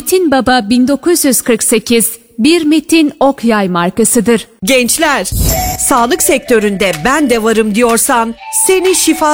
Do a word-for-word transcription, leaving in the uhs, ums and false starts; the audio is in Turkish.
Metin Baba bin dokuz yüz kırk sekiz bir Metin ok yay markasıdır. Gençler, sağlık sektöründe ben de varım diyorsan seni şifa